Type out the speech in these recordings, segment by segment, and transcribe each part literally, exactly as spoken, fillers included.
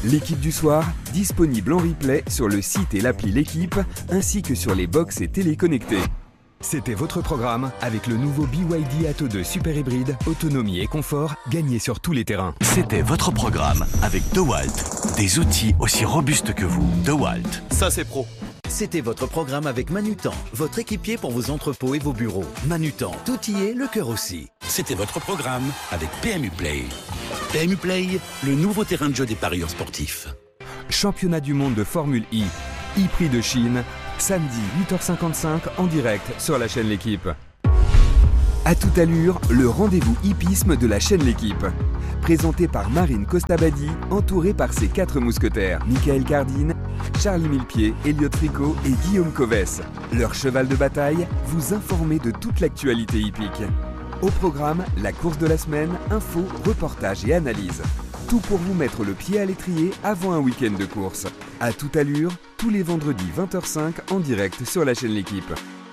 L'équipe du soir, disponible en replay sur le site et l'appli L'équipe, ainsi que sur les box et télé connectées. C'était votre programme avec le nouveau B Y D Atto deux Super Hybride, autonomie et confort, gagnez sur tous les terrains. C'était votre programme avec DeWalt, des outils aussi robustes que vous. DeWalt, ça c'est pro. C'était votre programme avec Manutan, votre équipier pour vos entrepôts et vos bureaux. Manutan, tout y est, le cœur aussi. C'était votre programme avec P M U Play. P M U Play, le nouveau terrain de jeu des parieurs sportifs. Championnat du monde de Formule I, e-Prix de Chine, samedi huit heures cinquante-cinq en direct sur la chaîne L'équipe. À toute allure, le rendez-vous hippisme de la chaîne L'équipe. Présenté par Marine Costabadi, entourée par ses quatre mousquetaires, Michael Cardine, Charlie Millepied, Elliot Fricot et Guillaume Covès. Leur cheval de bataille, vous informer de toute l'actualité hippique. Au programme, la course de la semaine, infos, reportages et analyses. Tout pour vous mettre le pied à l'étrier avant un week-end de course. À toute allure, tous les vendredis vingt heures cinq en direct sur la chaîne L'équipe.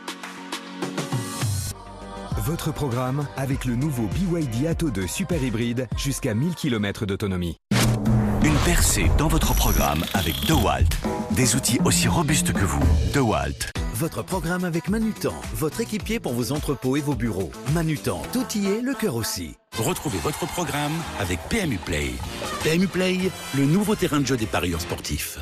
Votre programme avec le nouveau B Y D Atto deux Super Hybride jusqu'à mille kilomètres d'autonomie. Une percée dans votre programme avec DeWalt, des outils aussi robustes que vous. DeWalt. Votre programme avec Manutan, votre équipier pour vos entrepôts et vos bureaux. Manutan, tout y est, le cœur aussi. Retrouvez votre programme avec P M U Play. P M U Play, le nouveau terrain de jeu des parieurs sportifs.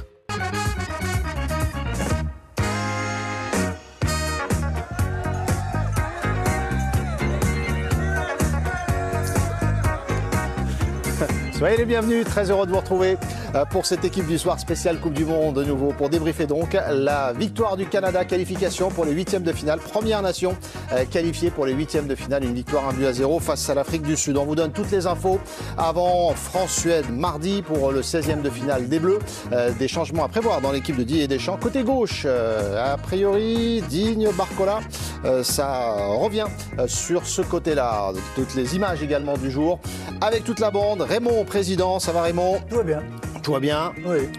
Soyez les bienvenus, très heureux de vous retrouver pour cette équipe du soir spéciale Coupe du Monde de nouveau pour débriefer donc la victoire du Canada, qualification pour les huitièmes de finale, première nation qualifiée pour les huitièmes de finale, une victoire un but à zéro face à l'Afrique du Sud. On vous donne toutes les infos avant France-Suède mardi pour le seizième de finale des Bleus, des changements à prévoir dans l'équipe de Didier Deschamps. Côté gauche, a priori, Digne, Barcola, ça revient sur ce côté-là. Toutes les images également du jour avec toute la bande. Raymond président, ça va Raymond? Tout va bien. Tout va bien? Oui.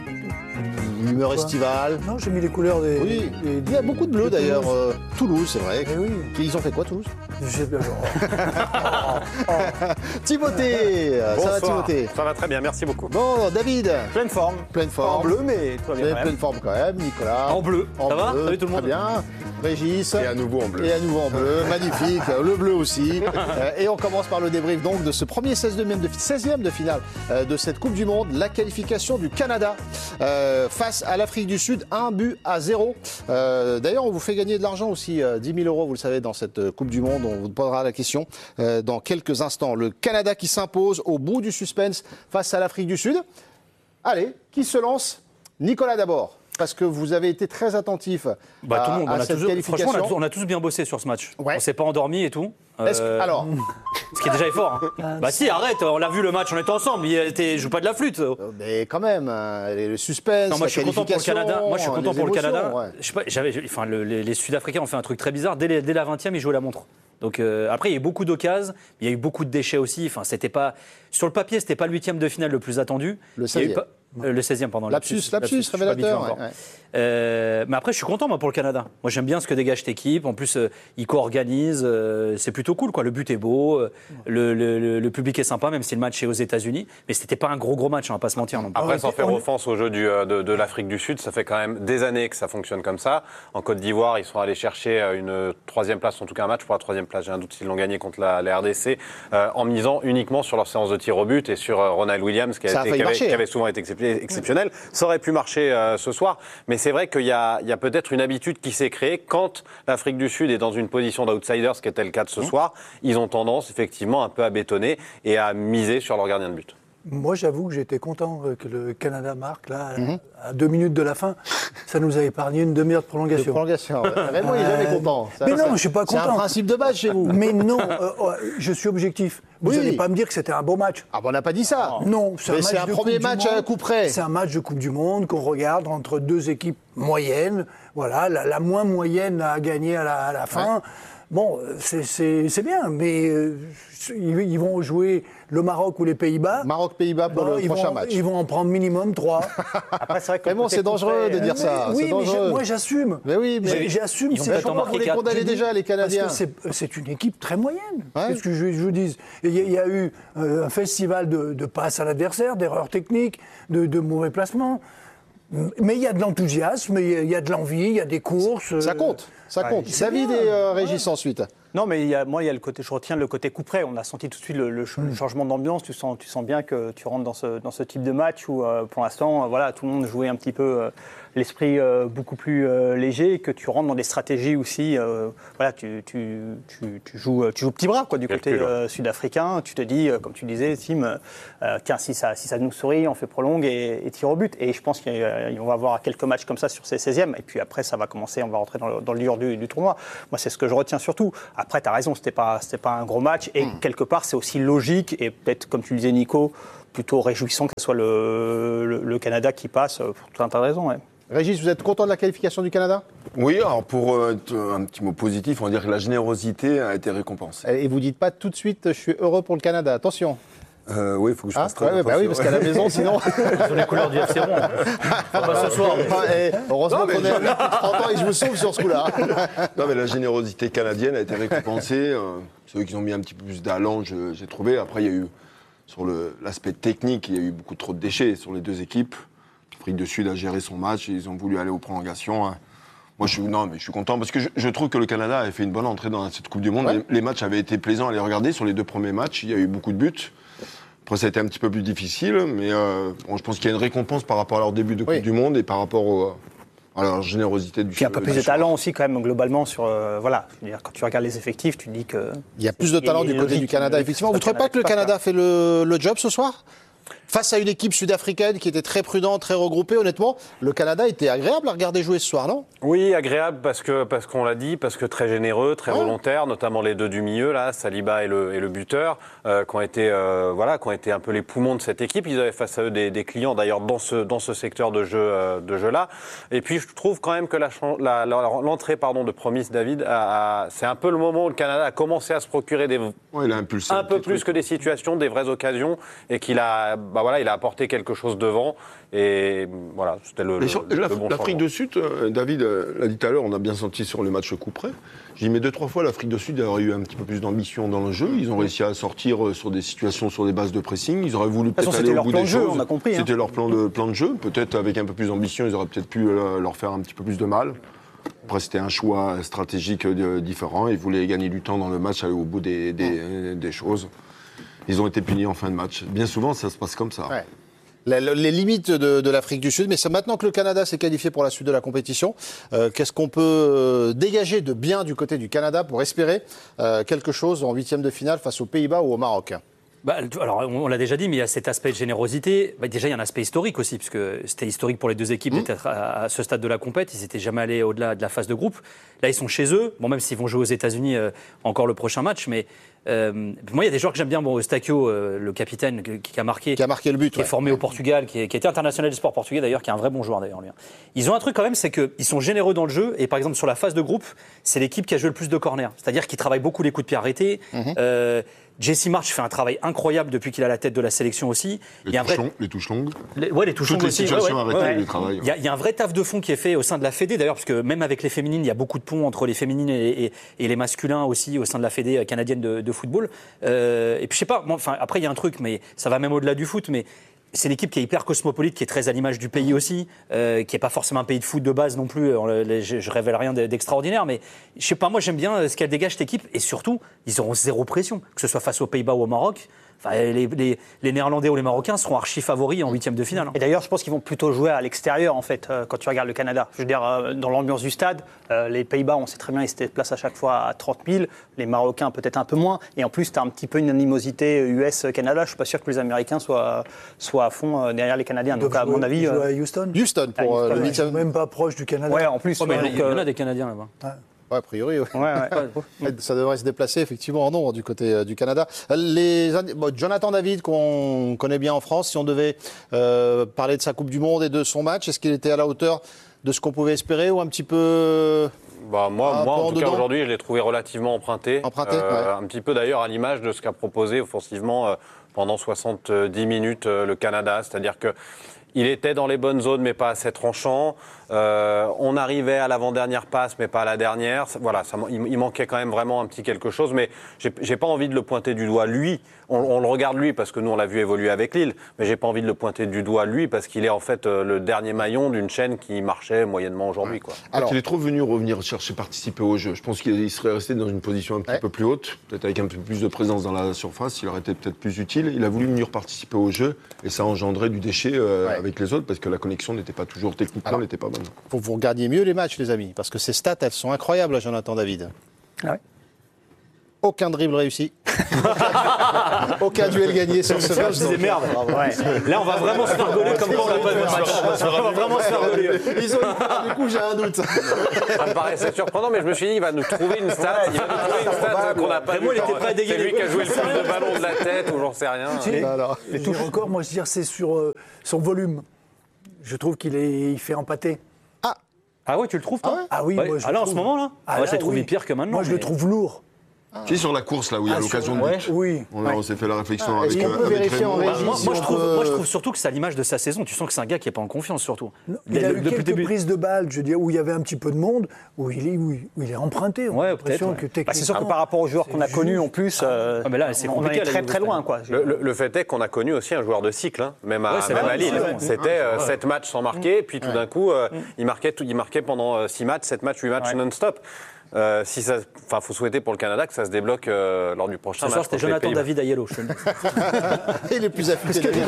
Humeur estivale? Non, j'ai mis les couleurs des... Oui, des, des il y a beaucoup de bleu d'ailleurs. Toulouse, euh, Toulouse c'est vrai. Eh oui. Ils ont fait quoi Toulouse? Je sais bien, genre... oh, oh. Timothée, ça va Timothée? Ça va très bien, merci beaucoup. Bon, David? Pleine forme. Pleine forme. En bleu, mais tout va bien. Pleine forme quand même. Nicolas? En bleu. En ça bleu. va? Salut tout le monde. Très bien. Régis. Et à nouveau en bleu. Et à nouveau en bleu. Magnifique. Le bleu aussi. Et on commence par le débrief donc de ce premier seizième de, seizième de finale de cette Coupe du Monde. La qualification du Canada euh, face à l'Afrique du Sud. Un but à zéro. Euh, D'ailleurs, on vous fait gagner de l'argent aussi. Euh, dix mille euros, vous le savez, dans cette Coupe du Monde. On vous posera la question euh, dans quelques instants. Le Canada qui s'impose au bout du suspense face à l'Afrique du Sud. Allez, qui se lance? Nicolas d'abord. Parce que vous avez été très attentif bah, à, tout le monde. à On a cette tous, qualification. franchement, on a, tous, on a tous bien bossé sur ce match. Ouais. On s'est pas endormi et tout. Est-ce que, Euh, alors, ce qui est déjà fort. Hein. Bah si, arrête, on l'a vu le match, on était ensemble. Il était, je joue pas de la flûte. mais quand même, hein, le suspense, Non, moi la je suis content pour le qualification, Canada. Moi je suis content les pour le émotions, Canada. ouais. Je sais pas, j'avais, enfin, le- les, les Sud-Africains ont fait un truc très bizarre. Dès, les- dès la vingtième, ils jouaient la montre. Donc euh, après, il y a eu beaucoup d'occasions, il y a eu beaucoup de déchets aussi. Enfin, c'était pas sur le papier, c'était pas le huitième de finale le plus attendu. Le Il y a eu seizième. pas- euh, le seizième, pardon. Lapsus, lapsus, je suis pas habitué révélateur. encore. Ouais, ouais. Euh, mais après, je suis content moi, pour le Canada. Moi, j'aime bien ce que dégage cette équipe. En plus, euh, ils co-organisent. Euh, c'est plutôt cool, quoi. Le but est beau. Euh, le, le- le- le public est sympa, même si le match est aux États-Unis. Mais c'était pas un gros, gros match, on va pas se mentir. Non. Après, Ouais, sans on- faire on- offense au jeu du, euh, de, de l'Afrique du Sud, ça fait quand même des années que ça fonctionne comme ça. En Côte d'Ivoire, ils sont allés chercher euh, une troisième place, en tout cas un match pour la troisième place. J'ai un doute s'ils l'ont gagné contre la, la R D C, euh, en misant uniquement sur leur séance de tir au but et sur euh, Ronald Williams, qui, a Ça a été- failli qui avait, marcher, qui hein. avait souvent été excep- exceptionnel. Ça aurait pu marcher euh, ce soir, mais c'est vrai qu'il y a, il y a peut-être une habitude qui s'est créée quand l'Afrique du Sud est dans une position d'outsider, ce qui était le cas de ce soir. Ils ont tendance effectivement un peu à bétonner et à miser sur leur gardien de but. Moi, j'avoue que j'étais content euh, que le Canada marque, là, à deux minutes de la fin. Ça nous a épargné une demi-heure de De prolongation. prolongation. Raymond, il est jamais Euh, content. Ça, mais non, ça- je suis pas C'est un content. principe de base chez vous. Mais non, euh, euh, je suis objectif. Vous Oui. n'allez pas me dire que c'était un beau match. Ah bon, on n'a pas dit ça. Non, c'est un, Mais match c'est un de premier Coupe du match Monde. à un coup près. C'est un match de Coupe du Monde qu'on regarde entre deux équipes moyennes. Voilà, la, la moins moyenne a gagné à la, à la fin. Bon, c'est, c'est, c'est bien, mais euh, ils, ils vont jouer le Maroc ou les Pays-Bas. Maroc-Pays-Bas pour Bon, le ils prochain vont, match. Ils vont en prendre minimum trois. Après, c'est vrai que Mais bon, c'est dangereux de dire Mais- ça. oui, c'est mais dangereux. j'ai- moi j'assume. Mais oui, mais J'ai- J'assume. ils vont c'est- peut-être en pourquoi vous marquer les quatre. condamnez Je dis- déjà, les Canadiens? Parce que c'est, c'est une équipe très moyenne. Ouais. C'est ce que je, je vous dis. Et Il y, a- il y a eu euh, un festival de, de passes à l'adversaire, d'erreurs techniques, de, de mauvais placements. Mais il y a de l'enthousiasme, il y a- il y a de l'envie, il y a des courses. ça euh, compte. Ça Ouais, compte. c'est David bien. et euh, Régis ensuite. Non, mais il y a, moi, il y a le côté, je retiens le côté coup près. On a senti tout de suite le, le ch- le changement d'ambiance. Tu sens, tu sens bien que tu rentres dans ce, dans ce type de match où, euh, pour l'instant, euh, voilà, tout le monde jouait un petit peu euh, l'esprit euh, beaucoup plus euh, léger, et que tu rentres dans des stratégies aussi. Euh, voilà, tu, tu, tu, tu joues, tu joues petit bras, quoi, du côté Calcul. euh, sud-africain. Tu te dis, euh, comme tu disais, Tim, euh, euh, tiens, si ça, si ça nous sourit, on fait prolongue et, et tire au but. Et je pense qu'on va avoir quelques matchs comme ça sur ces seizièmes. Et puis après, ça va commencer, on va rentrer dans le, dans le dur du, du tournoi. Moi, c'est ce que je retiens surtout. Après, tu as raison, c'était pas, c'était pas un gros match. Et Hmm. quelque part, c'est aussi logique. Et peut-être, comme tu le disais, Nico, plutôt réjouissant que ce soit le, le, le Canada qui passe, euh, pour tout un tas de raisons. Ouais. Régis, vous êtes content de la qualification du Canada? Oui, alors pour euh, t- un petit mot positif, on va dire que la générosité a été récompensée. Et vous dites pas tout de suite, je suis heureux pour le Canada. Attention. Euh, oui, il faut que je Ah, fasse très ouais, ouais, bah oui, parce attention. qu'à la maison, sinon. Ils ont les couleurs du F C Rouen. Enfin, pas ce soir. mais- Ah, et heureusement Non, mais qu'on est je- amis depuis trente ans et je vous sauve sur ce coup-là. Non, mais la générosité canadienne a été récompensée. euh, Ceux qui ont mis un petit peu plus d'allant, je- j'ai trouvé. Après, il y a eu, sur le- l'aspect technique, il y a eu beaucoup trop de déchets sur les deux équipes. L'Afrique du Sud a géré son match et ils ont voulu aller aux prolongations. hein. Moi, je suis, non, mais je suis content parce que je, je trouve que le Canada a fait une bonne entrée dans cette Coupe du Monde. Ouais. Les, les matchs avaient été plaisants à les regarder. Sur les deux premiers matchs, il y a eu beaucoup de buts. Après, ça a été un petit peu plus difficile, mais euh, bon, je pense qu'il y a une récompense par rapport à leur début de Coupe Oui. du Monde et par rapport au, à leur générosité du Puis un peu du plus de choix. talent aussi, quand même, globalement, sur. euh, voilà. Je veux dire, quand tu regardes les effectifs, tu te dis que. Il y a plus de talent Il y a du une côté du logique, Canada, une effectivement. Vous ne logique trouvez pas que le sur le Canada fait le, le job ce soir? Face à une équipe sud-africaine qui était très prudente, très regroupée, honnêtement, le Canada était agréable à regarder jouer ce soir, non? Oui, agréable parce que parce qu'on l'a dit, parce que très généreux, très Ouais. volontaire, notamment les deux du milieu là, Saliba et le et le buteur, euh, qui ont été euh, voilà, qui ont été un peu les poumons de cette équipe. Ils avaient face à eux des, des clients d'ailleurs dans ce dans ce secteur de jeu euh, de jeu là. Et puis je trouve quand même que la, chan- la- la- l'entrée pardon de Promise David, a- a- c'est un peu le moment où le Canada a commencé à se procurer des Ouais, il a impulsé un peu petit plus truc. que des situations, des vraies occasions, et qu'il a, bah voilà, il a apporté quelque chose devant, et voilà, c'était le, Mais le, sur- le l'Af- bon L'Afrique changement. du Sud, euh, David euh, l'a dit tout à l'heure, on a bien senti sur le match coup près. J'ai dit, mais deux, trois fois, l'Afrique du Sud aurait eu un petit peu plus d'ambition dans le jeu. Ils ont réussi à sortir euh, sur des situations, sur des bases de pressing. Ils auraient voulu toute façon, peut-être aller c'était au leur bout plan des de jeu, choses. on a compris, hein. C'était leur plan de, plan de jeu. Peut-être avec un peu plus d'ambition, ils auraient peut-être pu euh, leur faire un petit peu plus de mal. Après, c'était un choix stratégique euh, différent. Ils voulaient gagner du temps dans le match, aller au bout des, des, des choses. Ils ont été punis en fin de match. Bien souvent, ça se passe comme ça. Ouais. Les, les limites de, de l'Afrique du Sud, mais c'est maintenant que le Canada s'est qualifié pour la suite de la compétition. Euh, qu'est-ce qu'on peut euh, dégager de bien du côté du Canada pour espérer euh, quelque chose en huitième de finale face aux Pays-Bas ou au Maroc? Bah, alors, on l'a déjà dit, mais il y a cet aspect de générosité. Bah, déjà, il y a un aspect historique aussi, puisque c'était historique pour les deux équipes d'être à, à ce stade de la compète. Ils n'étaient jamais allés au-delà de la phase de groupe. Là, ils sont chez eux. Bon, même s'ils vont jouer aux États-Unis euh, encore le prochain match, mais euh, moi, il y a des joueurs que j'aime bien. Bon, Eustáquio, euh, le capitaine, qui, qui a marqué, Qui a marqué le but, qui est ouais. formé au Portugal, qui, est, qui était international du sport portugais d'ailleurs, qui est un vrai bon joueur d'ailleurs. Lui. Ils ont un truc quand même, c'est qu'ils sont généreux dans le jeu. Et par exemple, sur la phase de groupe, c'est l'équipe qui a joué le plus de corners. C'est-à-dire qu'ils travaillent beaucoup les coups de pied arrêtés. Mhm. Euh, Jesse March fait un travail incroyable depuis qu'il a la tête de la sélection aussi. Les, Il y a un touches vrai- longues, les touches longues. les, ouais, les touches Toutes longues les aussi. situations ouais, ouais, arrêtées, ouais. les travails. Il y, a, il y a un vrai taf de fond qui est fait au sein de la Fédé, d'ailleurs, parce que même avec les féminines, il y a beaucoup de ponts entre les féminines et, et, et les masculins aussi au sein de la Fédé canadienne de, de football. Euh, et puis je sais pas, moi, enfin, après il y a un truc, mais ça va même au-delà du foot, mais c'est l'équipe qui est hyper cosmopolite, qui est très à l'image du pays aussi, euh, qui n'est pas forcément un pays de foot de base non plus. On le- je, je révèle rien d'extraordinaire, mais je sais pas, moi j'aime bien ce qu'elle dégage cette équipe, et surtout, ils auront zéro pression, que ce soit face aux Pays-Bas ou au Maroc. Enfin, les, les, les Néerlandais ou les Marocains seront archi favoris en huitième de finale. hein. Et d'ailleurs, je pense qu'ils vont plutôt jouer à l'extérieur, en fait, euh, quand tu regardes le Canada. Je veux dire, euh, dans l'ambiance du stade, euh, les Pays-Bas, on sait très bien, ils se déplacent à chaque fois à trente mille. Les Marocains, peut-être un peu moins. Et en plus, tu as un petit peu une animosité U S-Canada. Je ne suis pas sûr que les Américains soient, soient à fond euh, derrière les Canadiens. Donc, à mon avis. Ils jouent euh, à Houston. Houston pour Ah, euh, Houston, le ouais. huitième. Même pas proche du Canada. Ouais, en plus. Ouais, mais ouais, il donc, y en euh, a des Canadiens là-bas. Ouais, a priori, oui. ouais, ouais. Ça devrait se déplacer effectivement en nombre du côté euh, du Canada. Les, bon, Jonathan David, qu'on connaît bien en France, si on devait euh, parler de sa Coupe du Monde et de son match, est-ce qu'il était à la hauteur de ce qu'on pouvait espérer ou un petit peu Bah, moi, Un moi peu en en tout cas, dedans. aujourd'hui, je l'ai trouvé relativement emprunté. Emprunté, ouais. Un petit peu d'ailleurs à l'image de ce qu'a proposé offensivement euh, pendant soixante-dix minutes euh, le Canada. C'est-à-dire que il était dans les bonnes zones, mais pas assez tranchant. Euh, on arrivait à l'avant-dernière passe, mais pas à la dernière. Voilà, ça, il, il manquait quand même vraiment un petit quelque chose. Mais j'ai, j'ai pas envie de le pointer du doigt lui. On, on le regarde lui parce que nous on l'a vu évoluer avec Lille. Mais j'ai pas envie de le pointer du doigt lui parce qu'il est en fait euh, le dernier maillon d'une chaîne qui marchait moyennement aujourd'hui, quoi. Alors- Il est trop venu revenir chercher participer au jeu. Je pense qu'il serait resté dans une position un petit Ouais. peu plus haute, peut-être avec un peu plus de présence dans la surface. Il aurait été peut-être plus utile. Il a voulu venir participer au jeu et ça a engendré du déchet euh, Ouais. avec les autres parce que la connexion n'était pas toujours techniquement, Alors- n'était pas bonne. Faut que vous regardiez mieux les matchs, les amis, parce que ces stats, elles sont incroyables, là, Jonathan David. Ah ouais. Aucun dribble réussi. Aucun duel gagné sur ce match. Je disais donc, merde. bravo. Là, on va vraiment se faire rigoler comme quand on l'a pas vu le match. On va vraiment se faire rigoler. Ils ont eu peur, du coup, j'ai un doute. Ça me paraissait surprenant, mais je me suis dit, il va nous trouver une stat. Il va nous trouver une stat qu'on n'a pas Vraiment, vue. il était prêt à dégainer. C'est lui qui a joué le plus de ballons de la tête, ou j'en sais rien. Les, Alors, les touches records, moi, je veux dire, c'est sur euh, son volume. Je trouve qu'il est, il fait empâter. Ah ouais, tu le trouves, toi Ah ouais Ah oui, Ouais. moi, je Ah le là, en trouve- ce moment, là Ah, Moi, là, je l'ai trouvé oui. pire que maintenant. Moi, je mais- le trouve lourd. C'est sur la course là où il y a Ah, l'occasion sur- de ouais. but. Oui. On, a- on s'est fait la réflexion Ah, est-ce avec, qu'on euh, peut avec vérifier Raymond. en Bah, régie moi, si moi, on je trouve, peut- moi, je trouve surtout que c'est à l'image de sa saison. Tu sens que c'est un gars qui n'est pas en confiance, surtout. Il a eu Depuis le quelques début. prises de balles, je veux dire, où il y avait un petit peu de monde, où il est, où il, où il est emprunté. On Ouais, a l'impression peut-être, que ouais. Bah, c'est sûr que techniquement, par rapport aux joueurs qu'on a c'est connus juste. en plus, euh, Ah, mais là, c'est on en compliqué, est là, très les très nouveaux loin, quoi. Le, le- le fait est qu'on a connu aussi un joueur de cycle, hein, même à, Ouais, c'est même vrai, à Lille. c'est vrai. C'était euh, sept matchs sans marquer, puis tout d'un coup, euh, il, marquait tout- il marquait pendant six matchs, sept matchs, huit matchs Ouais. non-stop. Euh, si ça, enfin, faut souhaiter pour le Canada que ça se débloque euh, lors du prochain Ce match. soir, c'était contre les Jonathan Pays-Bas. David Aiello. Je te le dis. il est plus affûté. que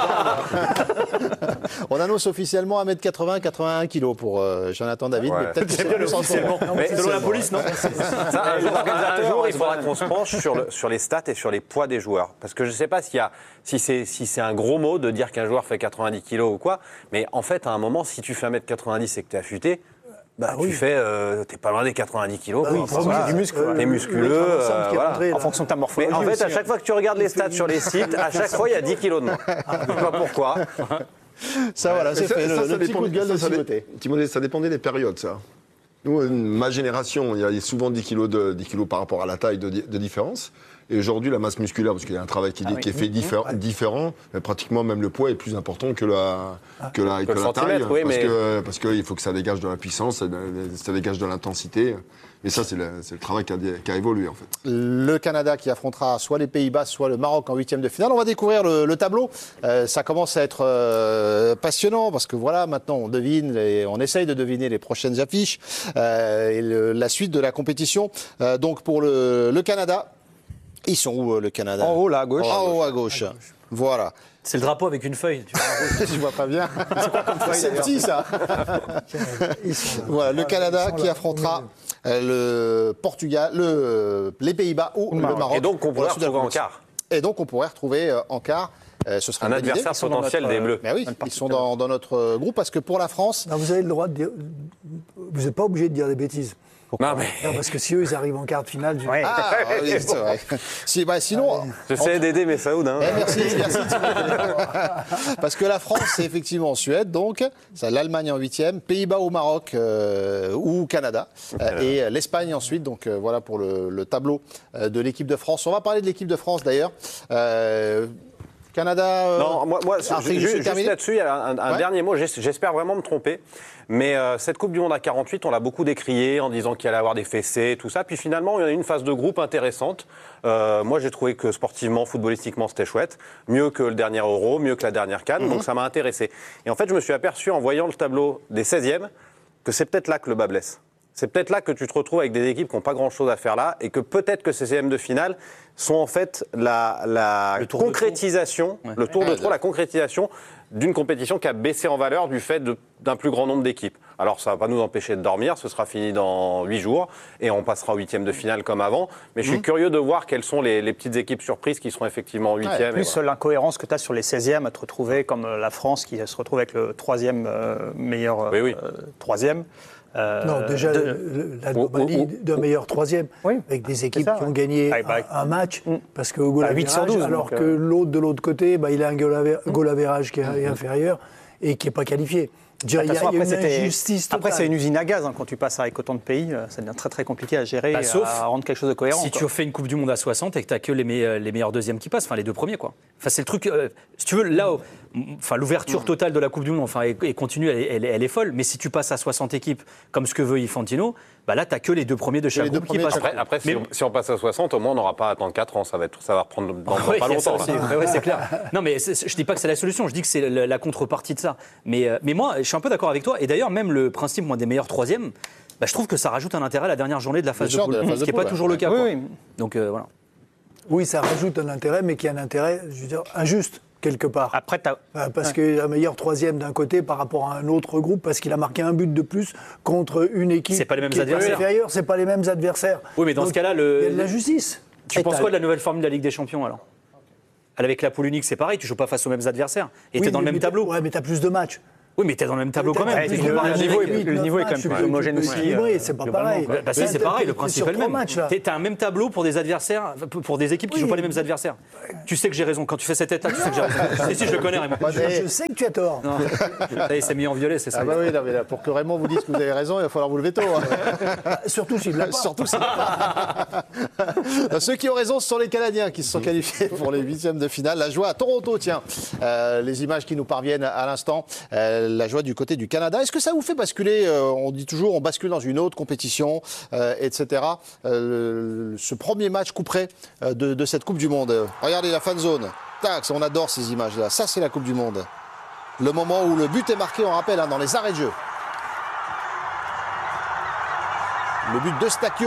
On annonce officiellement un mètre quatre-vingts, quatre-vingt-un kilos pour euh, Jonathan David. Ouais. Mais peut-être que C'est c'est bien plus en officiellement. ce moment. Mais Selon la police, non Ça, un, jour, un jour, il faudra qu'on se penche sur, le- sur les stats et sur les poids des joueurs. Parce que je ne sais pas s'il y a, si c'est si c'est un gros mot de dire qu'un joueur fait quatre-vingt-dix kilos ou quoi, mais en fait, à un moment, si tu fais un mètre quatre-vingt-dix et que tu es affûté, bah, Ah tu oui. fais, euh, t'es pas loin des quatre-vingt-dix kilos. Bah quoi. oui, Enfin, pour voilà. moi, du muscle, T'es ouais. musculeux, Le euh, ensemble qui est voilà. rentré, là. En fonction de ta Mais morphologie en fait, aussi, à chaque fois que tu regardes les stats sur les sites, à chaque fois, il y a dix kilos de moins. Je sais pas pourquoi. Ça, voilà, c'est Mais ça- fait. ça, Le, ça le petit dépend- coup de gueule ça, de ça dé- Timothée. Timothée, ça dépendait des périodes, ça. Nous, euh, ma génération, il y a souvent dix kilos, de, dix kilos par rapport à la taille de, di- de différence. Et aujourd'hui, la masse musculaire, parce qu'il y a un travail qui, Ah oui. qui est fait diffé- différent, mais pratiquement même le poids est plus important que la, que la, Que que le la taille. centimètre, oui, parce mais- que parce qu'il faut que ça dégage de la puissance, ça, ça dégage de l'intensité. Et ça, c'est le, c'est le travail qui a, qui a évolué, en fait. Le Canada qui affrontera soit les Pays-Bas, soit le Maroc en huitième de finale. On va découvrir le, le tableau. Euh, ça commence à être euh, passionnant parce que voilà, maintenant on devine, les- on essaye de deviner les prochaines affiches euh, et le- la suite de la compétition. Euh, donc pour le, le Canada, ils sont où euh, le Canada En haut, là, à gauche. En haut à gauche. Voilà. C'est le drapeau avec une feuille. tu vois. Je vois pas bien. C'est petit ça. Ils sont- Voilà, le Canada ils sont qui là. affrontera euh, le Portugal, le, les Pays-Bas ou le Maroc. Et donc, on pour pourrait la suite de la retrouver en compétition. quart. Et donc, on pourrait retrouver euh, en quart. euh, ce serait Un une bonne idée. adversaire Ils sont dans potentiel notre, des Bleus. Mais oui, ils sont dans, dans notre euh, groupe parce que pour la France, Non, vous avez le droit de dire. Vous n'êtes pas obligé de dire des bêtises. Non, mais Non, parce que si eux, ils arrivent en quart de finale, je- Ouais. ah, oui, c'est vrai. Si, bah, sinon, j'essaie d'aider mes Saouds. Hein. eh, merci, merci. Timothée. Parce que la France, c'est effectivement en Suède, donc c'est l'Allemagne en huitième, Pays-Bas au Maroc euh, ou Canada, euh, et l'Espagne ensuite. Donc euh, voilà pour le, le tableau euh, de l'équipe de France. On va parler de l'équipe de France d'ailleurs. Euh, Canada. euh, Non, moi, moi Afrique ju- du Sud juste terminé là-dessus, il y a un, un Ouais. dernier mot. J'es- J'espère vraiment me tromper. Mais euh, cette Coupe du Monde à quarante-huit, on l'a beaucoup décriée en disant qu'il allait avoir des fessées, tout ça. Puis finalement, il y en a eu une phase de groupe intéressante. Euh, moi, j'ai trouvé que sportivement, footballistiquement, c'était chouette. Mieux que le dernier Euro, mieux que la dernière CAN. Donc ça m'a intéressé. Et en fait, je me suis aperçu en voyant le tableau des seizièmes que c'est peut-être là que le bas blesse. C'est peut-être là que tu te retrouves avec des équipes qui n'ont pas grand-chose à faire là et que peut-être que ces seizièmes de finale sont en fait la, la Le tour de concrétisation, trop. Ouais. le tour de Ouais, trop, la concrétisation d'une compétition qui a baissé en valeur du fait de- d'un plus grand nombre d'équipes. Alors ça ne va pas nous empêcher de dormir, ce sera fini dans huit jours et on passera au huitième de finale comme avant. Mais je suis curieux de voir quelles sont les, les petites équipes surprises qui seront effectivement en huitième. et Plus voilà. l'incohérence que tu as sur les seizièmes à te retrouver comme euh, la France qui se retrouve avec le troisième euh, meilleur euh, Oui, oui. euh, troisième. Euh, Non, déjà, de- le- le- la ou- anomalie ou- d'un meilleur troisième, Oui, avec des équipes ça, qui ouais. ont gagné Ah, bah, un, un match, mm. parce que au goal Bah, huit sur average, douze, alors donc, que euh. l'autre de l'autre côté, bah, il a un goal aver- goal average qui est, est inférieur et qui n'est pas qualifié. Je dirais, De toute façon, il y a après, une c'était- injustice après, totale. c'est une usine à gaz. hein. Quand tu passes avec autant de pays, euh, ça devient très très compliqué à gérer, Bah, et sauf à rendre quelque chose de cohérent. Si quoi. tu refais une Coupe du Monde à soixante et que tu n'as que les, me- les meilleurs deuxièmes qui passent, enfin les deux premiers, quoi. Enfin, c'est le truc. euh, si tu veux, là, où- enfin, l'ouverture totale de la Coupe du Monde, enfin, et, et continue, elle, est- elle est- elle est folle. Mais si tu passes à soixante équipes, comme ce que veut Infantino, bah là, tu n'as que les deux premiers de chaque les deux groupe qui premiers de passent. chaque Après, après si, Mais- on, si on passe à soixante, au moins on n'aura pas à attendre quatre ans. Ça va, être, ça va reprendre dans Oui, pas il y a ça longtemps. aussi. là. Ouais, ouais, c'est clair. Non, mais c'est- je dis pas que c'est la solution. Je dis que c'est la, la contrepartie de ça. Mais, euh, mais moi, je suis un peu d'accord avec toi. Et d'ailleurs, même le principe moi, des meilleurs troisièmes, bah, je trouve que ça rajoute un intérêt à la dernière journée de la phase Bien sûr, de de poule, la phase ce de qui n'est pas poule, toujours le cas. Oui, quoi. oui. Donc euh, voilà. Oui, ça rajoute un intérêt, mais qui est un intérêt, je veux dire, injuste, quelque part. Après, t'as- Euh, Parce qu'un meilleur troisième d'un côté par rapport à un autre groupe, parce qu'il a marqué un but de plus contre une équipe C'est pas les mêmes qui est adversaires. inférieure, c'est pas les mêmes adversaires. Oui, mais dans Donc, ce cas-là, le- il y a de l'injustice. Tu Et penses t'as- quoi de la nouvelle formule de la Ligue des Champions alors? Avec la poule unique, c'est pareil, tu joues pas face aux mêmes adversaires. Et tu es Oui, dans le mais- même tableau. Ouais, mais tu as plus de matchs. Oui, mais tu es dans le même tableau quand même. Ouais, Tu le- peux pas le rajouter- niveau est- huit, le neuf niveau est quand même matchs, plus tu peux- homogène tu peux aussi, équilibrer, euh, c'est pas globalement, pareil. quoi. Bah si, Là, c'est t'as- pareil, le t'es principe sur est le trois même. matchs, là. Tu as un même tableau pour des adversaires, pour des équipes qui ne Oui. jouent pas les mêmes adversaires. Tu sais que j'ai raison. Quand tu fais cette tête-là, tu sais que j'ai raison. Si, si, je le connais, Raymond. Je, je sais que tu as tort. Non, ça y est, c'est mis en violet, c'est ça. Ah bah oui, non, mais là, pour que Raymond vous dise que vous avez raison, il va falloir vous le veto. hein. Surtout s'il l'a pas. Surtout si- Ceux qui ont raison, ce sont les Canadiens qui se sont qualifiés pour les huitièmes de finale. La joie à Toronto, tiens. Euh, les images qui nous parviennent à l'instant. Euh, la joie du côté du Canada. Est-ce que ça vous fait basculer euh, On dit toujours, on bascule dans une autre compétition, euh, et cetera. Euh, le- ce premier match couperé euh, de, de cette Coupe du Monde. Euh, Regardez la fan zone. Tac, on adore ces images-là. Ça, c'est la Coupe du Monde. Le moment où le but est marqué, on rappelle, hein, dans les arrêts de jeu. Le but de Stakio.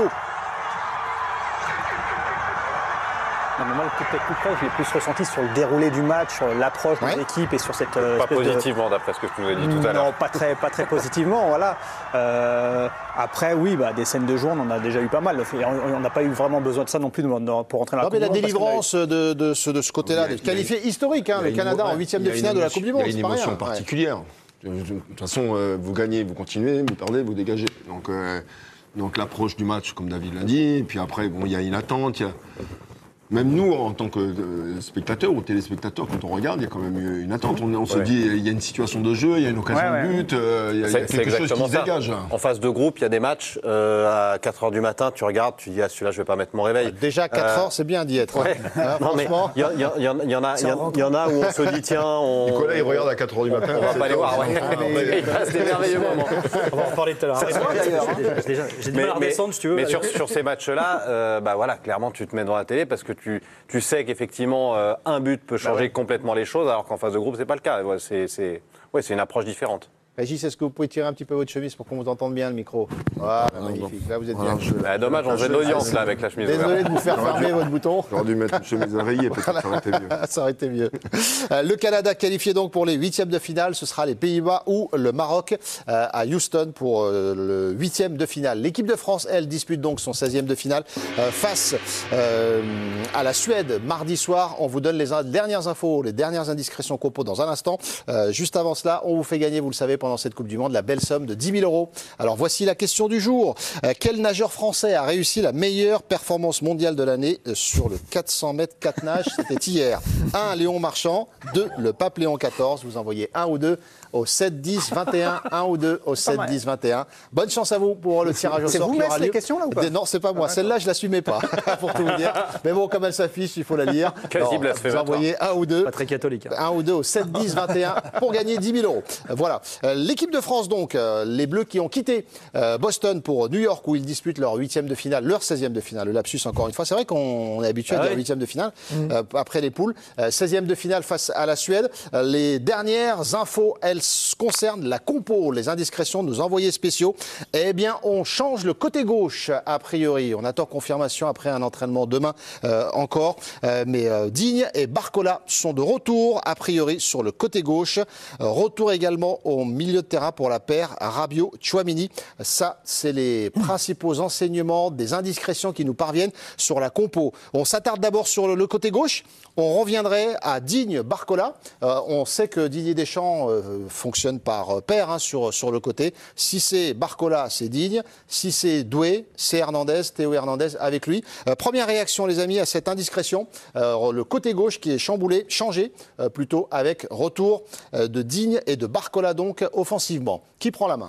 Non, mais moi, le coup de coup près, je l'ai plus ressenti sur le déroulé du match, sur l'approche de Ouais. l'équipe et sur cette. euh, Pas espèce de- positivement, d'après ce que tu nous as dit tout à Non, l'heure. pas très, pas très positivement, voilà. Euh, après, oui, bah, des scènes de jour, on en a déjà eu pas mal. On n'a pas eu vraiment besoin de ça non plus dans- dans- pour rentrer dans la Non, mais la Coupe du Monde, parce qu'on a eu- délivrance de, de ce, de ce côté-là, Il y a- des qualifiés historiques, hein, Il y a le une Canada émo- en huitième il y de a une finale de la émotion- Coupe du Monde, Il y a c'est une pas rien. émotion Ouais. particulière. De de toute façon, euh, vous gagnez, vous continuez, vous perdez, vous dégagez. Donc, euh, donc l'approche du match, comme David l'a dit, et puis après, bon, il y a une attente. il y a- Même nous, en tant que euh, spectateurs ou téléspectateurs, quand on regarde, il y a quand même eu une attente. On, on se Ouais. dit, il y a une situation de jeu, il y a une occasion Ouais, ouais. de but, euh, il y a, il y a C'est c'est quelque chose qui exactement se ça. dégage. En phase de groupe, il y a des matchs euh, à quatre heures du matin, tu regardes, tu dis ah celui-là je vais pas mettre mon réveil. Déjà quatre Euh, heures, c'est bien d'y être. Ouais. Hein, Non, mais franchement. il y, en- il y en- il y en- il y en a, il y en- il y en a où on se dit tiens, on. Nicolas, il regarde à quatre heures du matin. On va sept pas les heures. voir, ouais. Ah, Mais mais- il passe des merveilleux moments. On va en reparler tout à l'heure. Ça se voit, d'ailleurs, hein. J'ai déjà- J'ai du Mais, mal à mais- redescendre, si tu veux. mais sur, sur ces matchs-là, euh, bah voilà, clairement, tu te mets dans la télé parce que tu, tu sais qu'effectivement, euh, un but peut changer complètement les choses, alors qu'en phase de groupe, c'est pas le cas. Ouais, c'est c'est- ouais, c'est une approche différente. Régis, est-ce que vous pouvez tirer un petit peu votre chemise pour qu'on vous entende bien le micro? Voilà, magnifique. Là, vous êtes Voilà, bien. je- Bah, dommage, on faisait de l'audience là avec la chemise Désolé ouverte. de vous faire fermer votre bouton. J'aurais dû mettre une chemise à rayée, peut-être ça aurait été mieux. Ça aurait été mieux. Euh, Le Canada qualifié donc pour les huitièmes de finale. Ce sera les Pays-Bas ou le Maroc euh, à Houston pour euh, le huitième de finale. L'équipe de France, elle, dispute donc son seizième de finale euh, face euh, à la Suède mardi soir. On vous donne les in- dernières infos, les dernières indiscrétions Copo dans un instant. Euh, juste avant cela, on vous fait gagner, vous le savez, pendant cette Coupe du Monde, la belle somme de dix mille euros. Alors voici la question du jour. Euh, quel nageur français a réussi la meilleure performance mondiale de l'année euh, sur le quatre cents mètres quatre nages? C'était hier. un. Léon Marchand. deux. Le pape Léon quatorze. Vous envoyez un ou deux au sept dix vingt et un. un ou deux au sept dix vingt et un. Bonne chance à vous pour le tirage au C'est sort vous, qui Metz, aura les lieu. questions, là, ou pas Des- Non, c'est pas moi. Celle-là, je l'assumais pas, pour tout vous dire. Mais bon, comme elle s'affiche, il faut la lire. Quasi Non, vous blasphématoire. envoyez un ou deux. Pas très catholique. hein. Un ou deux au sept dix vingt et un pour gagner dix mille euros. Euh, Voilà. Euh, L'équipe de France, donc, euh, les Bleus qui ont quitté euh, Boston pour New York où ils disputent leur huitième de finale, leur seizième de finale. Le lapsus, encore une fois. C'est vrai qu'on est habitué Ah à dire oui. huitième de finale euh, après les poules. Euh, seizième de finale face à la Suède. Euh, les dernières infos, elles s- concernent la compo. Les indiscrétions de nos envoyés spéciaux. Eh bien, on change le côté gauche, a priori. On attend confirmation après un entraînement demain euh, encore. Euh, mais euh, Digne et Barcola sont de retour, a priori, sur le côté gauche. Euh, retour également au milieu de terrain pour la paire Rabiot-Chouamini. Ça, c'est les principaux enseignements des indiscrétions qui nous parviennent sur la compo. On s'attarde d'abord sur le, le côté gauche. On reviendrait à Digne-Barcola. Euh, on sait que Didier Deschamps euh, fonctionne par euh, paire hein, sur, sur le côté. Si c'est Barcola, c'est Digne. Si c'est Doué, c'est Hernandez, Théo Hernandez avec lui. Euh, première réaction, les amis, à cette indiscrétion. Euh, le côté gauche qui est chamboulé, changé, euh, plutôt avec retour euh, de Digne et de Barcola donc offensivement. Qui prend la main ?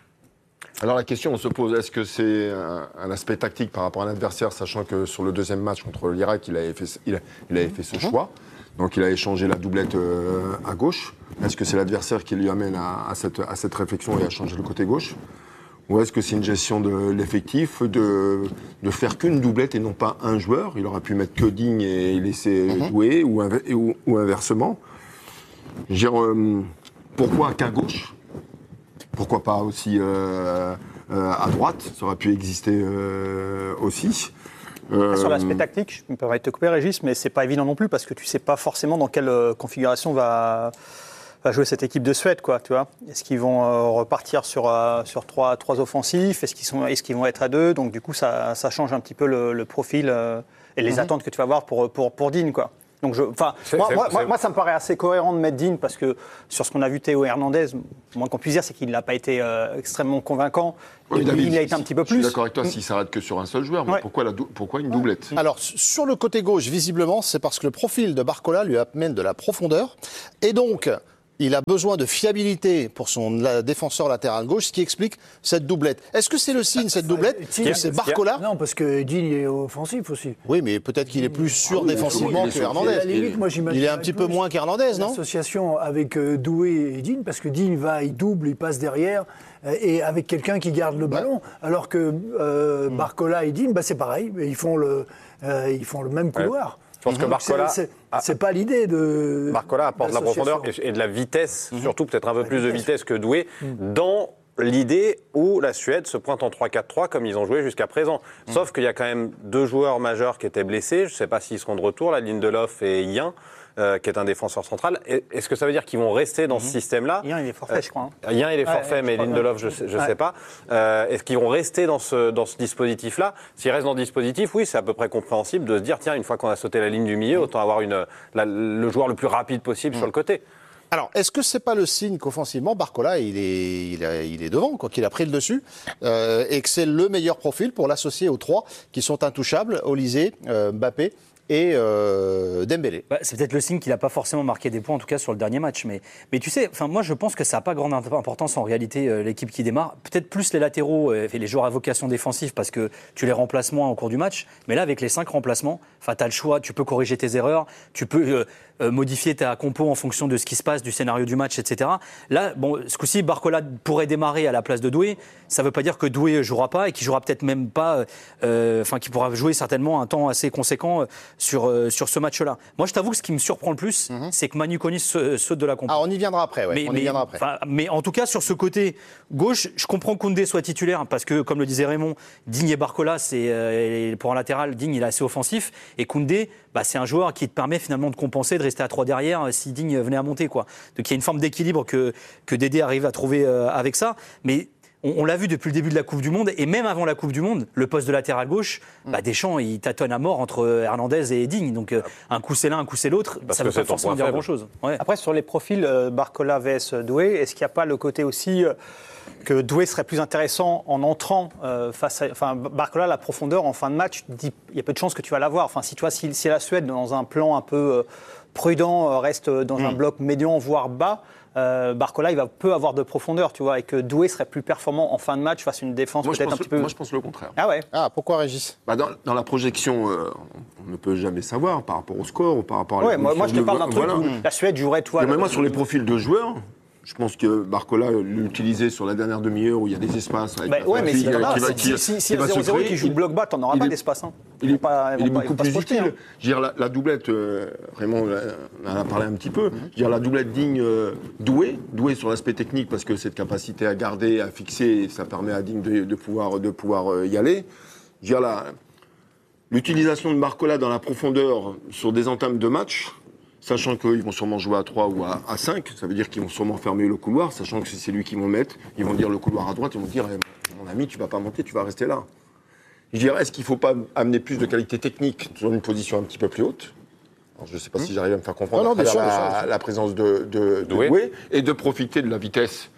Alors la question, on se pose, est-ce que c'est un, un aspect tactique par rapport à un adversaire, sachant que sur le deuxième match contre l'Irak, il avait fait, il, a, il avait fait ce mmh. choix. Donc il a échangé la doublette euh, à gauche. Est-ce que c'est l'adversaire qui lui amène à, à, cette, à cette réflexion et à changer le côté gauche ? Ou est-ce que c'est une gestion de l'effectif, de, de faire qu'une doublette et non pas un joueur ? Il aurait pu mettre que Digne et laisser mmh. jouer, ou, ou, ou inversement. Je veux dire, euh, pourquoi qu'à gauche ? Pourquoi pas aussi euh, euh, à droite ? Ça aurait pu exister euh, aussi. Euh, Sur l'aspect tactique, je me permets de te couper, Régis, mais c'est pas évident non plus parce que tu sais pas forcément dans quelle configuration va, va jouer cette équipe de Suède, quoi. Tu vois ? Est-ce qu'ils vont euh, repartir sur euh, sur trois trois offensifs ? Est-ce qu'ils sont est-ce qu'ils vont être à deux ? Donc du coup, ça ça change un petit peu le, le profil euh, et les mm-hmm. attentes que tu vas avoir pour pour pour Digne, quoi. Donc je, enfin, moi, moi, moi, moi, ça me paraît assez cohérent de mettre Digne parce que sur ce qu'on a vu Théo Hernandez, le moins qu'on puisse dire, c'est qu'il n'a pas été euh, extrêmement convaincant. Oui, David, il a été un petit peu plus. Je suis d'accord avec toi, s'il s'arrête que sur un seul joueur, mais ouais. pourquoi, la dou- pourquoi une doublette ? Alors, sur le côté gauche, visiblement, c'est parce que le profil de Barcola lui amène de la profondeur. Et donc, il a besoin de fiabilité pour son la, défenseur latéral gauche, ce qui explique cette doublette. Est-ce que c'est le signe, cette doublette, que c'est Barcola ? Non, parce que Digne est offensif aussi. Oui, mais peut-être qu'il est plus sûr ah oui, défensivement que Hernandez. À la limite, moi, il est un petit peu moins qu'Hernandez, non ? L'association avec euh, Doué et Digne, parce que Digne va, il double, il passe derrière, euh, et avec quelqu'un qui garde le ballon, ouais. alors que euh, mm. Barcola et Digne, bah, c'est pareil, ils font le, euh, ils font le même couloir. Ouais. Je pense mmh. que Barcola, c'est, c'est, c'est pas l'idée de. Barcola apporte de la profondeur et, et de la vitesse, mmh. surtout peut-être un peu la plus vitesse. de vitesse que Doué, mmh. dans l'idée où la Suède se pointe en trois quatre trois comme ils ont joué jusqu'à présent. Mmh. Sauf qu'il y a quand même deux joueurs majeurs qui étaient blessés. Je ne sais pas s'ils seront de retour, la Lindelof et Yin. Euh, qui est un défenseur central. Est-ce que ça veut dire qu'ils vont rester dans mmh. ce système-là ? Yin, il est forfait, euh, je crois. Hein. Yin, il est forfait, ouais, mais Lindelof, je ne sais, ouais. sais pas. Euh, est-ce qu'ils vont rester dans ce, dans ce dispositif-là ? S'ils restent dans le dispositif, oui, c'est à peu près compréhensible de se dire, tiens, une fois qu'on a sauté la ligne du milieu, autant avoir une, la, le joueur le plus rapide possible mmh. sur le côté. Alors, est-ce que c'est pas le signe qu'offensivement, Barcola, il est, il a, il est devant, quoi, qu'il a pris le dessus, euh, et que c'est le meilleur profil pour l'associer aux trois qui sont intouchables, Olysée, euh, Mbappé et euh, Dembélé. Bah, c'est peut-être le signe qu'il n'a pas forcément marqué des points, en tout cas sur le dernier match. Mais, mais tu sais, moi je pense que ça n'a pas grande importance en réalité, euh, l'équipe qui démarre. Peut-être plus les latéraux euh, et les joueurs à vocation défensive parce que tu les remplaces moins au cours du match. Mais là, avec les cinq remplacements, tu as le choix, tu peux corriger tes erreurs, tu peux euh, euh, modifier ta compo en fonction de ce qui se passe, du scénario du match, et cetera. Là, bon, ce coup-ci, Barcola pourrait démarrer à la place de Doué. Ça ne veut pas dire que Doué ne jouera pas et qu'il ne jouera peut-être même pas, euh, enfin, qu'il pourra jouer certainement un temps assez conséquent. Euh, Sur, euh, sur ce match-là. Moi, je t'avoue que ce qui me surprend le plus, mm-hmm. c'est que Manu Koni saute de la compétition. Ah, on y viendra après, ouais. Mais, on mais, y viendra après. Mais en tout cas, sur ce côté gauche, je comprends que Koundé soit titulaire parce que, comme le disait Raymond, Digne et Barcola, c'est, euh, pour un latéral, Digne, il est assez offensif. Et Koundé, bah, c'est un joueur qui te permet finalement de compenser, de rester à trois derrière si Digne venait à monter, quoi. Donc, il y a une forme d'équilibre que, que Dédé arrive à trouver euh, avec ça. Mais On, on l'a vu depuis le début de la Coupe du Monde, et même avant la Coupe du Monde, le poste de latéral gauche, mmh. bah Deschamps, il tâtonne à mort entre Hernandez et Digne. Donc euh, un coup c'est l'un, un coup c'est l'autre, parce ça ne veut pas forcément dire grand-chose. Ouais. Après, sur les profils euh, Barcola vs Doué, est-ce qu'il n'y a pas le côté aussi euh, que Doué serait plus intéressant en entrant euh, face à... Enfin, Barcola, la profondeur en fin de match, il y a peu de chances que tu vas l'avoir. Enfin, si, tu vois, si, si la Suède, dans un plan un peu euh, prudent, euh, reste dans mmh. un bloc médian, voire bas, Euh, Barcola, il va peu avoir de profondeur, tu vois, et que Doué serait plus performant en fin de match face à une défense moi, peut-être un le, petit peu. Moi, je pense le contraire. Ah ouais. Ah, pourquoi Régis ? Bah dans, dans la projection, euh, on ne peut jamais savoir par rapport au score ou par rapport à. Ouais, moi, moi je te parle d'un truc voilà. où la Suède jouerait, toi. Mais moi, sur les profils de joueurs. Je pense que Barcola l'utilisait sur la dernière demi-heure où il y a des espaces. Avec bah, ouais, mais si qui, là, qui va, si, qui, si, qui si va zéro zéro se créer, qui joue le bloc bas, t'en auras pas est, d'espace. Hein. Il est, pas, il est pas, beaucoup pas plus projeter, utile. Hein. Je veux dire, la, la doublette, euh, Raymond en a parlé un petit peu. Mm-hmm. Je veux dire, la doublette Digne euh, Doué, Doué sur l'aspect technique parce que cette capacité à garder, à fixer, ça permet à Digne de, de pouvoir, de pouvoir euh, y aller. Je veux dire, la, l'utilisation de Barcola dans la profondeur sur des entames de match. Sachant qu'ils vont sûrement jouer à trois ou à, à cinq, ça veut dire qu'ils vont sûrement fermer le couloir, sachant que c'est lui qui vont mettre, ils vont dire le couloir à droite, ils vont dire eh, mon ami, tu vas pas monter, tu vas rester là. Je dirais, est-ce qu'il ne faut pas amener plus de qualité technique sur une position un petit peu plus haute ? Alors, je ne sais pas mmh. si j'arrive à me faire comprendre non, non, à sûr, la, sûr, sûr. la présence de, de, de Doué, et de profiter de la vitesse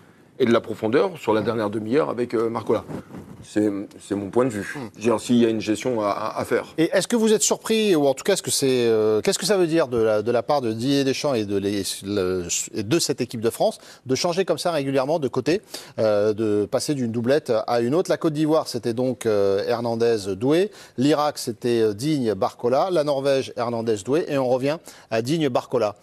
et de la profondeur sur la dernière demi-heure avec euh, Barcola. C'est, c'est mon point de vue. Je veux dire, s'il y a une gestion à, à faire. Et est-ce que vous êtes surpris, ou en tout cas, est-ce que c'est, euh, qu'est-ce que ça veut dire de la, de la part de Didier Deschamps et de, les, le, et de cette équipe de France de changer comme ça régulièrement de côté, euh, de passer d'une doublette à une autre? La Côte d'Ivoire, c'était donc euh, Hernandez-Doué. L'Irak, c'était euh, Digne-Barcola. La Norvège, Hernandez-Doué. Et on revient à Digne-Barcola.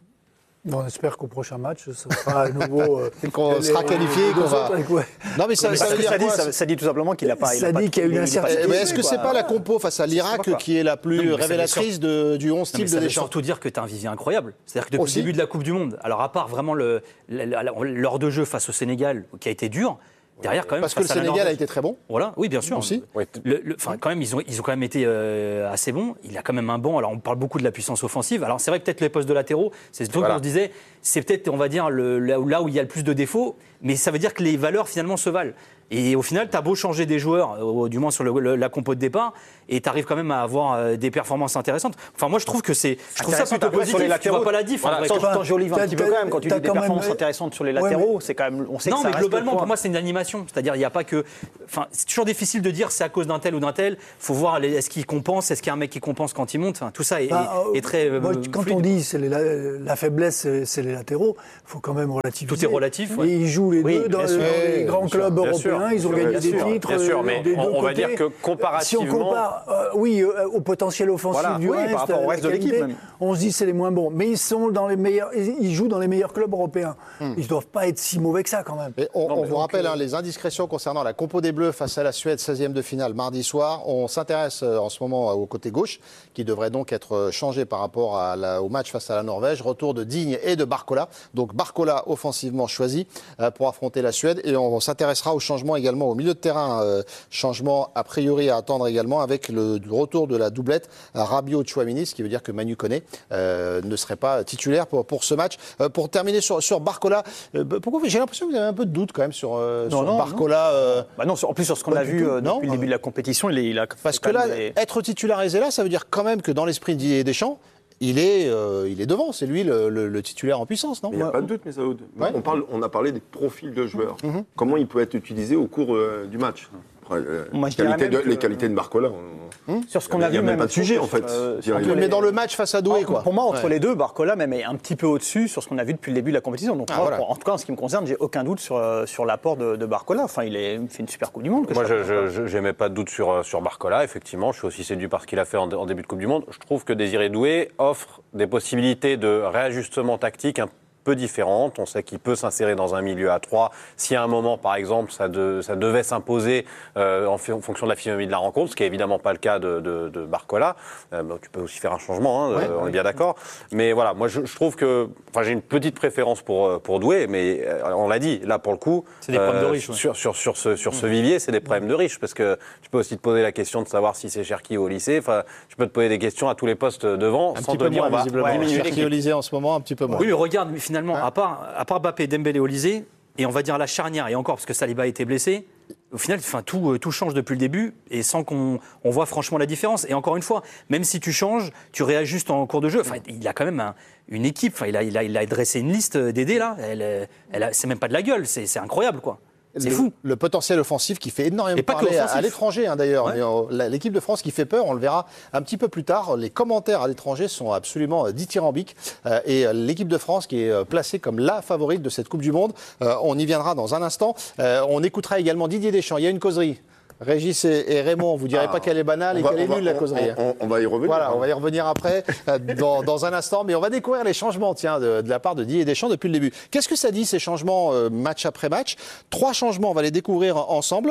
On espère qu'au prochain match, ça sera à nouveau. Euh, qu'on les, sera qualifié, qu'on va. Autres, ouais. Non, mais ça, mais ça veut dire ça, quoi, dit, ça, ça dit tout simplement qu'il n'a pas. Ça il a dit pas, qu'il y a une incertitude. Mais est-ce que c'est pas la compo face à l'Irak qui est la plus non, révélatrice de, du onze type de Deschamps? Ça veut Deschamps? surtout dire que tu as un vivier incroyable. C'est-à-dire que depuis Aussi. le début de la Coupe du Monde, alors à part vraiment le, le, le, l'heure de jeu face au Sénégal, qui a été dur. Derrière, quand même, parce que le Sénégal a été très bon. Voilà, oui, bien sûr. Aussi. Le, le, enfin, quand même, ils ont, ils ont quand même été euh, assez bons. Il a quand même un banc. Alors, on parle beaucoup de la puissance offensive. Alors, c'est vrai que peut-être les postes de latéraux, c'est ce truc Voilà. qu'on se disait, c'est peut-être, on va dire, le, là, où, là où il y a le plus de défauts, mais ça veut dire que les valeurs finalement se valent. Et au final, tu as beau changer des joueurs, euh, du moins sur le, le, la compo de départ, et tu arrives quand même à avoir euh, des performances intéressantes. Enfin, moi, je trouve que c'est, je trouve ça plutôt positif. Sur les Tu latéraux, vois pas la diff. voilà, en vrai. sans t'en jolive un petit peu quand même quand tu dis des performances même... intéressantes sur les ouais, latéraux, mais... c'est quand même, on sait non, que ça mais reste globalement, point. pour moi, c'est une animation. C'est-à-dire, il n'y a pas que. Enfin, c'est toujours difficile de dire c'est à cause d'un tel ou d'un tel. Il faut voir les... est-ce qu'il compense, est-ce qu'il y a un mec qui compense quand il monte. Enfin, tout ça est, bah, est, est très. Moi, euh, quand fluide. on dit c'est les, la, la faiblesse, c'est, c'est les latéraux, il faut quand même relativiser. Tout est relatif. Et Ouais. ils jouent les Oui, deux dans, bien sûr, dans les oui, grands bien clubs sûr, bien européens. sûr, Ils ont bien gagné sûr, des titres. bien sûr, euh, mais des on- deux on va côtés. dire que comparativement- Si on compare, euh, oui, euh, au potentiel offensif Voilà, du oui, par reste, rapport au la reste de l'équipe, qualité, même. on se dit c'est les moins bons. Mais ils sont dans les meilleurs, ils jouent dans les meilleurs clubs européens. Ils ne doivent pas être si mauvais que ça quand même. Et on, Non, on mais vous donc, rappelle euh, hein, les indiscrétions concernant la compo des Bleus face à la Suède, seizième de finale, mardi soir. On s'intéresse euh, en ce moment euh, au côté gauche, qui devrait donc être euh, changé par rapport à la- au match face à la Norvège. Retour de Digne et de Barcola. Donc Barcola offensivement choisi euh, pour affronter la Suède. Et on, on s'intéressera au changement également au milieu de terrain. Euh, changement a priori à attendre également avec le, le retour de la doublette à Rabiot-Chouamini, ce qui veut dire que Manu Koné euh, ne serait pas titulaire pour, pour ce match. Euh, pour terminer sur, sur Barcola, euh, pourquoi j'ai l'impression que vous avez un peu de doute quand même sur, euh, Non, sur non, Barcola. euh, Bah non, sur- en plus sur ce qu'on Pas a du vu tout, euh, non. depuis le début de la compétition, il, est, il a Parce que quand là, même des- être titularisé là, ça veut dire quand même que dans l'esprit de Didier Deschamps, il est, euh, il est devant. C'est lui le, le- le titulaire en puissance, non? Mais il n'y a pas de doute, mais Saoud. Ouais. On, parle, on a parlé des profils de joueurs. Comment il peut être utilisé au cours euh, du match? Après, euh, Moi, les, je dirais qualités de, même que- les qualités de Barcola, on- sur ce il qu'on y a a vu même même pas de sujet, en fait. euh, Je dirais. entre Mais les- dans le match face à Doué, Ah, quoi. Pour moi, entre Ouais. les deux, Barcola même est un petit peu au-dessus sur ce qu'on a vu depuis le début de la compétition. Donc, Ah, moi, voilà. pour- en tout cas, en ce qui me concerne, j'ai aucun doute sur, euh, sur l'apport de, de Barcola. Enfin, il, est, il fait une super Coupe du Monde. que Moi, je je trouve. n'ai pas de doute sur, sur Barcola. Effectivement, je suis aussi séduit par ce qu'il a fait en, en début de Coupe du Monde. Je trouve que Désiré Doué offre des possibilités de réajustement tactique un peu différentes. On sait qu'il peut s'insérer dans un milieu à trois. Si à un moment, par exemple, ça, de, ça devait s'imposer euh, en, fi- en fonction de la physionomie de la rencontre, ce qui n'est évidemment pas le cas de, de, de Barcola, euh, bah, tu peux aussi faire un changement, hein, Ouais, euh, on ouais. est bien d'accord. Mais voilà, moi, je, je trouve que... Enfin, j'ai une petite préférence pour, pour Doué, mais euh, on l'a dit, là, pour le coup... C'est des problèmes de riches, ouais. Sur, sur, sur ce, sur ce vivier, c'est des problèmes de riches, parce que tu peux aussi te poser la question de savoir si c'est Cherki au lycée. Enfin, tu peux te poser des questions à tous les postes devant, Un sans petit te peu dire moins, on va visiblement. diminuer Cherki l'équipe. Olysée en ce moment, un petit peu moins. Oui, mais regarde, mais finalement, à part, à part Mbappé, Dembélé, Olysée, et on va dire la charnière, et encore parce que Saliba a été blessé, au final, enfin, tout, euh, tout change depuis le début, et sans qu'on on voit franchement la différence. Et encore une fois, même si tu changes, tu réajustes en cours de jeu. Enfin, il a quand même un- une équipe, enfin, il, a, il, a, il a dressé une liste d'aider là, elle, euh, elle a- c'est même pas de la gueule, c'est c'est incroyable, quoi. C'est le, fou. Le potentiel offensif qui fait énormément Et pas que parler à, offensif. à l'étranger hein, d'ailleurs. Ouais. Mais, euh, la- l'équipe de France qui fait peur, on le verra un petit peu plus tard. Les commentaires à l'étranger sont absolument euh, dithyrambiques. Euh, et euh, l'équipe de France qui est euh, placée comme la favorite de cette Coupe du Monde, euh, on y viendra dans un instant. Euh, on écoutera également Didier Deschamps. Il y a une causerie. Régis et, et Raymond, vous ne direz Ah, pas qu'elle est banale on et va- qu'elle est on va- nulle la on- causerie. hein. On, on va y revenir. Voilà, hein. on va y revenir après, euh, dans, dans un instant. Mais on va découvrir les changements tiens, de, de la part de Didier Deschamps depuis le début. Qu'est-ce que ça dit, ces changements euh, match après match? Trois changements, on va les découvrir en- ensemble.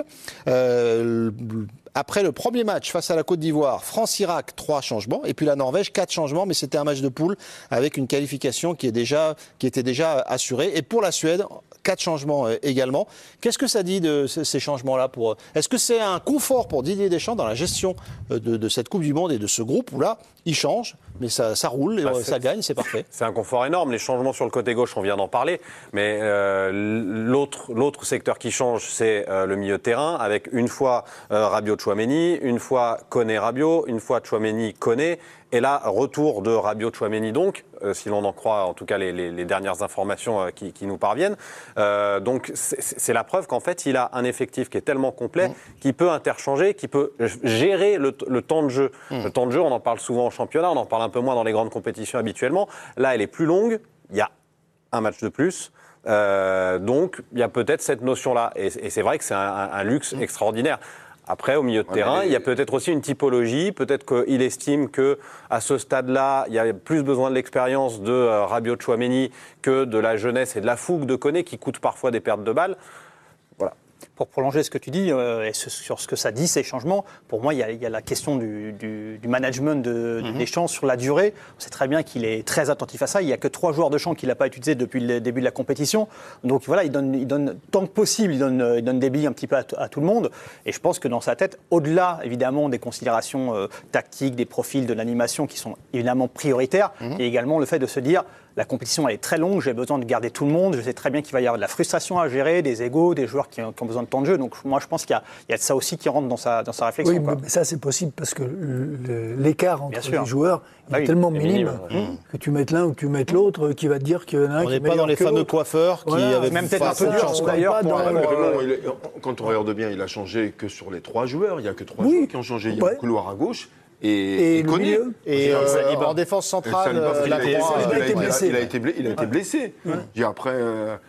Euh, après le premier match face à la Côte d'Ivoire, France-Irak, trois changements. Et puis la Norvège, quatre changements. Mais c'était un match de poule avec une qualification qui, est déjà, qui était déjà assurée. Et pour la Suède, quatre changements euh, également. Qu'est-ce que ça dit de ces, ces changements-là pour, euh, Est-ce que c'est un confort pour Didier Deschamps dans la gestion euh, de, de cette Coupe du Monde et de ce groupe où là, il change, mais ça, ça roule, et, Bah, euh, c'est- ça gagne, c'est parfait. C'est un confort énorme. Les changements sur le côté gauche, on vient d'en parler. Mais euh, l'autre, l'autre secteur qui change, c'est euh, le milieu de terrain, avec une fois euh, Rabiot-Chouameni, une fois Koné-Rabiot, une fois Chouameni-Koné, Et là, retour de Rabiot, Tchouaméni donc, euh, si l'on en croit en tout cas les, les, les dernières informations euh, qui, qui nous parviennent. Euh, donc c'est, c'est la preuve qu'en fait, il a un effectif qui est tellement complet, mmh. qui peut interchanger, qui peut gérer le, le temps de jeu. Mmh. Le temps de jeu, on en parle souvent en championnat, on en parle un peu moins dans les grandes compétitions habituellement. Là, elle est plus longue, il y a un match de plus. Euh, donc, il y a peut-être cette notion-là. Et, et c'est vrai que c'est un, un, un luxe mmh. extraordinaire. Après, au milieu de ouais, terrain, les... il y a peut-être aussi une typologie. Peut-être qu'il estime qu'à ce stade-là, il y a plus besoin de l'expérience de euh, Rabiot, Tchouaméni que de la jeunesse et de la fougue de Koné, qui coûte parfois des pertes de balles. Voilà. Pour prolonger ce que tu dis, euh, et ce, sur ce que ça dit, ces changements, pour moi, il y a, il y a la question du, du, du management de, mm-hmm. des champs sur la durée. On sait très bien qu'il est très attentif à ça. Il n'y a que trois joueurs de champ qu'il n'a pas utilisés depuis le début de la compétition. Donc voilà, il donne, il donne tant que possible, il donne, il donne des billes un petit peu à, t- à tout le monde. Et je pense que dans sa tête, au-delà évidemment des considérations euh, tactiques, des profils, de l'animation qui sont évidemment prioritaires, mm-hmm. il y a également le fait de se dire... La compétition elle est très longue, j'ai besoin de garder tout le monde. Je sais très bien qu'il va y avoir de la frustration à gérer, des égos, des joueurs qui ont, qui ont besoin de temps de jeu. Donc moi je pense qu'il y a, il y a de ça aussi qui rentre dans sa, dans sa réflexion. Oui, quoi. mais ça c'est possible parce que le, l'écart entre bien les joueurs est ah oui, tellement minime minime. que tu mettes l'un ou que tu mettes l'autre qui va te dire qu'il y en a un on qui n'est pas dans les fameux coiffeurs qui voilà, avaient même peut-être un peu de chance d'ailleurs. Dans... Euh, quand on regarde bien, il a changé que sur les trois joueurs. Il n'y a que trois oui. joueurs qui ont changé. Il y a ouais. le couloir à gauche. Et, et, et le Koné. milieu. Et euh, euh, en défense centrale, Saliba, euh, il, la a été, croix, il, a été été blessé. il a été blessé. Il a été blessé. Ouais. Et après, euh,